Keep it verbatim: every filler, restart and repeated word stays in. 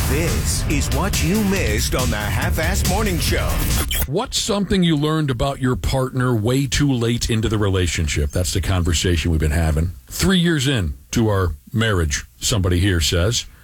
This is what you missed on the Half-Ass Morning Show. What's something you learned about your partner way too late into the relationship? That's the conversation we've been having. Three years in to our marriage, somebody here says.